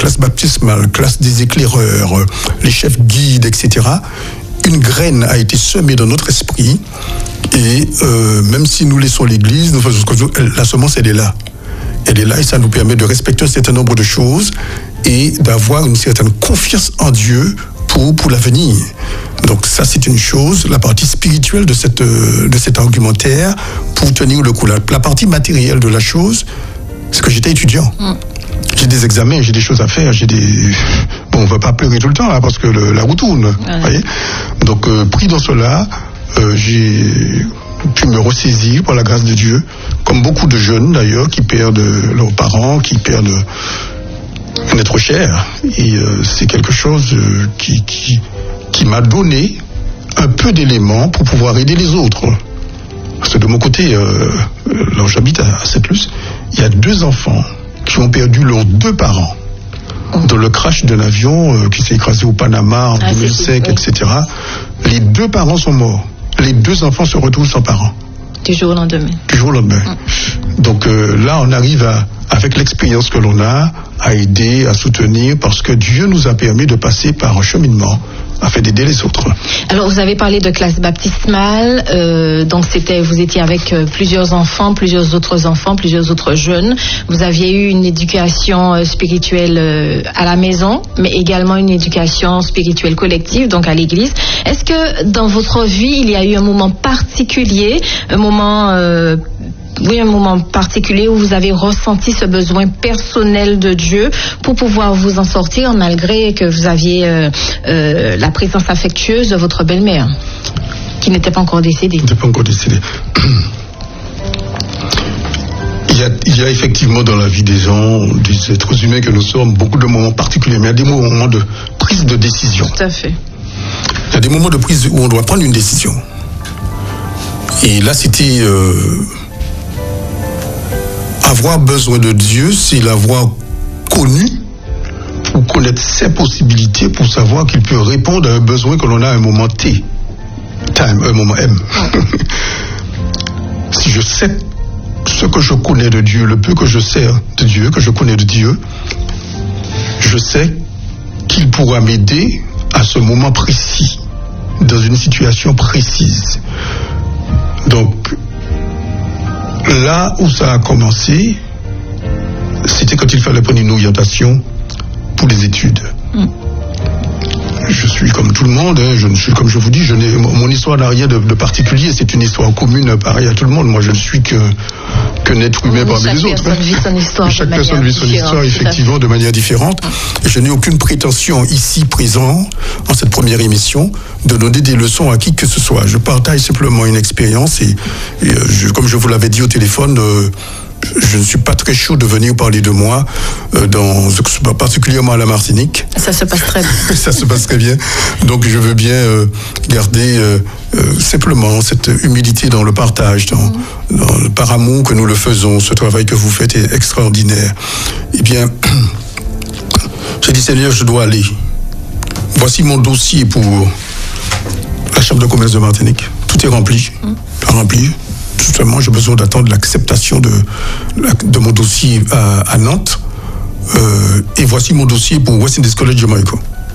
classe baptismale, classe des éclaireurs, les chefs guides, etc., une graine a été semée dans notre esprit et même si nous laissons l'église, nous faisons ce que nous, la semence, elle est là. Elle est là et ça nous permet de respecter un certain nombre de choses et d'avoir une certaine confiance en Dieu pour l'avenir. Donc ça, c'est une chose, la partie spirituelle de cet argumentaire pour tenir le coup. La partie matérielle de la chose, c'est que j'étais étudiant. J'ai des examens, j'ai des choses à faire, Bon, on ne va pas pleurer tout le temps, là, parce que la roue tourne. Voyez. Donc, pris dans cela, j'ai pu me ressaisir par la grâce de Dieu, comme beaucoup de jeunes, d'ailleurs, qui perdent leurs parents, qui perdent un être cher. Et c'est quelque chose qui m'a donné un peu d'éléments pour pouvoir aider les autres. Parce que de mon côté, là où j'habite à Sainte-Luce, il y a 2 enfants qui ont perdu leurs 2 parents dans le crash d'un avion qui s'est écrasé au Panama en 2005, etc. Les 2 parents sont morts. Les 2 enfants se retrouvent sans parents. Du jour au lendemain. Du jour au lendemain. Donc là, on arrive avec l'expérience que l'on a, à aider, à soutenir, parce que Dieu nous a permis de passer par un cheminement afin d'aider les autres. Alors, vous avez parlé de classe baptismale, donc vous étiez avec plusieurs enfants, plusieurs autres jeunes. Vous aviez eu une éducation spirituelle à la maison, mais également une éducation spirituelle collective, donc à l'église. Est-ce que dans votre vie, il y a eu un moment particulier, un moment particulier où vous avez ressenti ce besoin personnel de Dieu pour pouvoir vous en sortir malgré que vous aviez la présence affectueuse de votre belle-mère qui n'était pas encore décédée. Il y a effectivement dans la vie des gens, des êtres humains que nous sommes, beaucoup de moments particuliers, mais il y a des moments de prise de décision. Tout à fait. Il y a des moments de prise où on doit prendre une décision. Et là, c'était... avoir besoin de Dieu, c'est l'avoir connu pour connaître ses possibilités, pour savoir qu'il peut répondre à un besoin que l'on a à un moment T. Un moment M. Si je sais ce que je connais de Dieu, le peu que je sais de Dieu, que je connais de Dieu, je sais qu'il pourra m'aider à ce moment précis, dans une situation précise. Donc, là où ça a commencé, c'était quand il fallait prendre une orientation pour les études. Je suis comme tout le monde, je ne suis, comme je vous dis, mon histoire n'a rien de particulier, c'est une histoire commune, pareil à tout le monde. Moi, je ne suis qu'un être humain parmi les autres. Chaque personne vit son histoire, effectivement, de manière différente. Et je n'ai aucune prétention ici présent, en cette première émission, de donner des leçons à qui que ce soit. Je partage simplement une expérience et comme je vous l'avais dit au téléphone, je ne suis pas très chaud de venir parler de moi, particulièrement à la Martinique. Ça se passe très bien. Ça se passe très bien. Donc je veux bien garder simplement cette humilité dans le partage, par amour que nous le faisons. Ce travail que vous faites est extraordinaire. Eh bien, j'ai dit, Seigneur, je dois aller. Voici mon dossier pour la Chambre de commerce de Martinique. Tout est rempli. Tout simplement, j'ai besoin d'attendre l'acceptation de mon dossier à Nantes. Et voici mon dossier pour West Indies College Jamaica.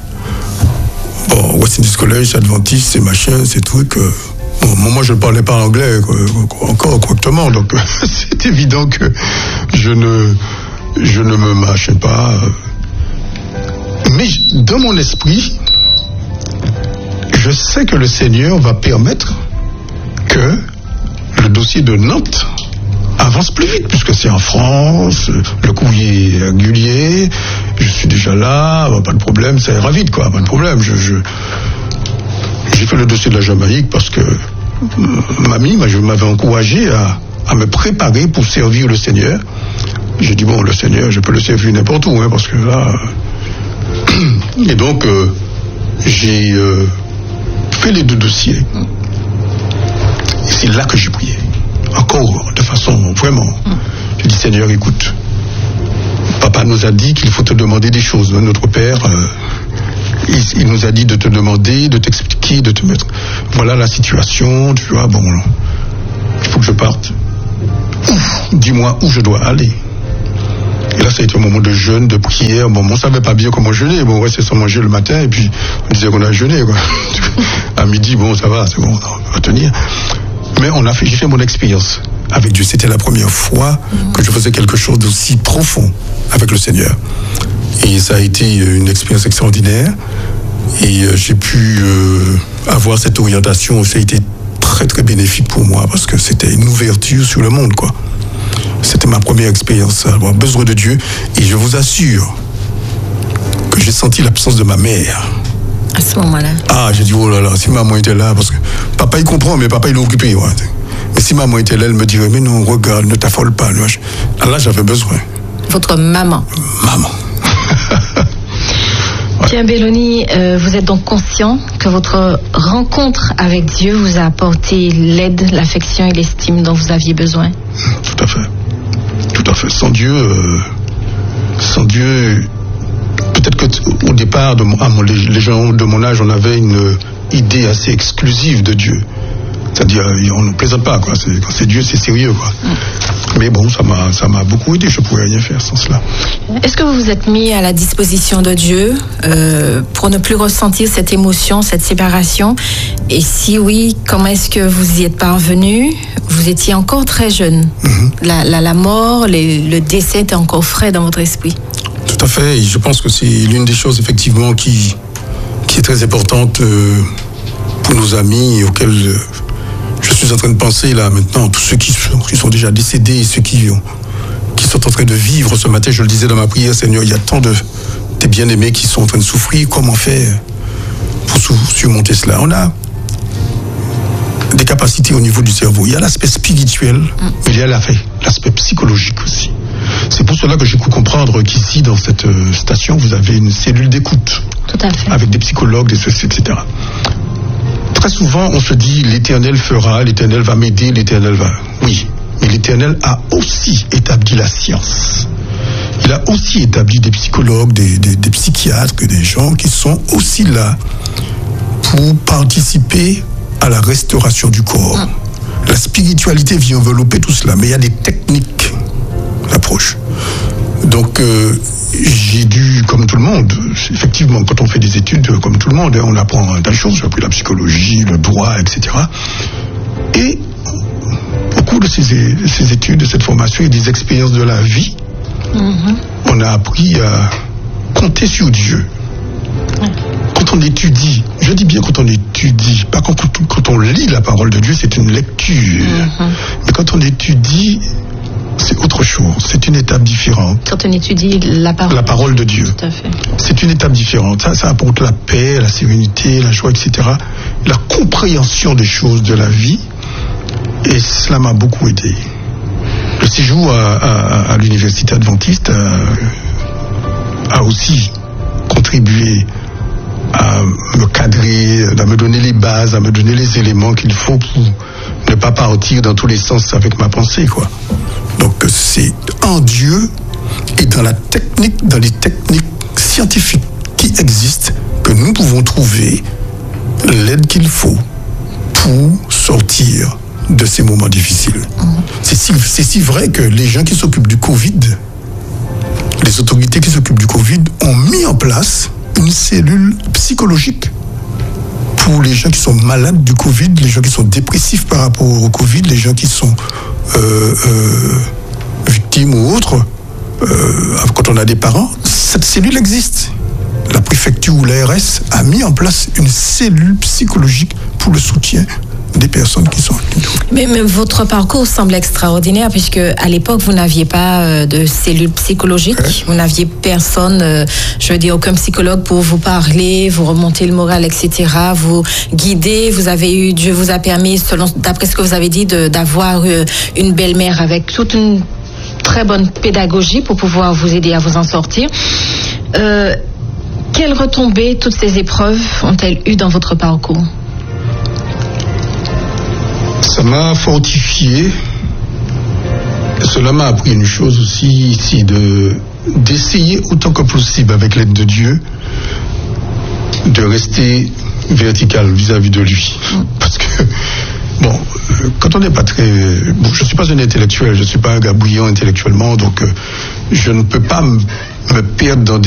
Bon, West Indies College, Adventiste, ces machins, ces trucs. Moi, je ne parlais pas anglais encore correctement, donc c'est évident que je ne me mâchais pas. Mais dans mon esprit, je sais que le Seigneur va permettre que le dossier de Nantes avance plus vite, puisque c'est en France, le courrier est régulier, je suis déjà là, pas de problème, ça ira vite, quoi, pas de problème. J'ai fait le dossier de la Jamaïque parce que mamie m'avait encouragé à me préparer pour servir le Seigneur. J'ai dit, bon, le Seigneur, je peux le servir n'importe où, parce que là... Et donc, j'ai fait les 2 dossiers. Et c'est là que j'ai prié. Encore, de façon vraiment. J'ai dit, Seigneur, écoute, papa nous a dit qu'il faut te demander des choses. Notre Père, il nous a dit de te demander, de t'expliquer, de te mettre... Voilà la situation, tu vois, bon, il faut que je parte. Dis-moi où je dois aller. Et là, ça a été un moment de jeûne, de prière. Bon, on savait pas bien comment jeûner. Bon, ouais, c'est sans manger le matin, et puis on disait qu'on a jeûné, quoi. À midi, bon, ça va, c'est bon, on va tenir. Mais j'ai fait mon expérience avec Dieu. C'était la première fois que je faisais quelque chose d'aussi profond avec le Seigneur. Et ça a été une expérience extraordinaire. Et j'ai pu avoir cette orientation. Ça a été très, très bénéfique pour moi, parce que c'était une ouverture sur le monde, quoi. C'était ma première expérience, avoir besoin de Dieu. Et je vous assure que j'ai senti l'absence de ma mère. À ce moment-là. Ah, j'ai dit, oh là là, si maman était là, parce que papa, il comprend, mais papa, il est occupé. Ouais. Mais si maman était là, elle me dirait, mais non, regarde, ne t'affole pas. Là, j'avais besoin. Votre maman. Maman. Pierre Belloni, vous êtes donc conscient que votre rencontre avec Dieu vous a apporté l'aide, l'affection et l'estime dont vous aviez besoin? Tout à fait. Tout à fait. Sans Dieu, peut-être qu'au départ, les gens de mon âge, on avait une idée assez exclusive de Dieu. C'est-à-dire, on ne plaisante pas, quoi. Quand c'est Dieu, c'est sérieux, quoi. Mais bon, ça m'a beaucoup aidé. Je ne pouvais rien faire sans cela. Est-ce que vous vous êtes mis à la disposition de Dieu pour ne plus ressentir cette émotion, cette séparation? Et si oui, comment est-ce que vous y êtes parvenu? Vous étiez encore très jeune. La mort, le décès était encore frais dans votre esprit. Tout à fait. Et je pense que c'est l'une des choses, effectivement, qui est très importante pour nos amis auxquels je suis en train de penser là maintenant, tous ceux qui sont déjà décédés et ceux qui sont en train de vivre ce matin. Je le disais dans ma prière, Seigneur, il y a tant de bien-aimés qui sont en train de souffrir. Comment faire pour surmonter cela? On a des capacités au niveau du cerveau. Il y a l'aspect spirituel, mais il y a l'aspect psychologique aussi. C'est pour cela que j'ai pu comprendre qu'ici, dans cette station, vous avez une cellule d'écoute. Tout à fait. Avec des psychologues, des sociétés, etc. Très souvent, on se dit, l'Éternel fera, l'Éternel va m'aider, l'Éternel va... Oui, mais l'Éternel a aussi établi la science. Il a aussi établi des psychologues, des psychiatres, des gens qui sont aussi là pour participer à la restauration du corps. La spiritualité vient envelopper tout cela, mais il y a des techniques d'approche. Donc, j'ai dû, comme tout le monde, effectivement, quand on fait des études, comme tout le monde, on apprend des choses. J'ai appris la psychologie, le droit, etc. Et au cours de ces études, de cette formation et des expériences de la vie, on a appris à compter sur Dieu. Quand on étudie, je dis bien quand on étudie, pas quand on lit la parole de Dieu, c'est une lecture. Mais quand on étudie, c'est autre chose, c'est une étape différente. Quand on étudie la parole de Dieu. Tout à fait. C'est une étape différente. Ça apporte la paix, la sérénité, la joie, etc. La compréhension des choses de la vie. Et cela m'a beaucoup aidé. Le séjour à l'université adventiste a aussi contribué à me cadrer, à me donner les bases, à me donner les éléments qu'il faut pour ne pas partir dans tous les sens avec ma pensée, quoi. Donc c'est en Dieu et dans les techniques scientifiques qui existent que nous pouvons trouver l'aide qu'il faut pour sortir de ces moments difficiles. C'est si vrai que les gens qui s'occupent du Covid, les autorités qui s'occupent du Covid ont mis en place une cellule psychologique pour les gens qui sont malades du Covid, les gens qui sont dépressifs par rapport au Covid, les gens qui sont victimes ou autres, quand on a des parents, cette cellule existe. La préfecture ou l'ARS a mis en place une cellule psychologique pour le soutien des personnes qui sont... Mais votre parcours semble extraordinaire puisque à l'époque vous n'aviez pas de cellule psychologique, vous n'aviez personne, je veux dire aucun psychologue pour vous parler, vous remonter le moral, etc., vous guider. Dieu vous a permis, d'après ce que vous avez dit, d'avoir une belle-mère avec toute une très bonne pédagogie pour pouvoir vous aider à vous en sortir. Quelles retombées toutes ces épreuves ont-elles eu dans votre parcours? Ça m'a fortifié. Cela m'a appris une chose aussi ici, d'essayer autant que possible avec l'aide de Dieu de rester vertical vis-à-vis de lui. Parce que, bon, quand on n'est pas très... Bon, je ne suis pas un intellectuel, je ne suis pas un gars bouillant intellectuellement, donc je ne peux pas me perdre dans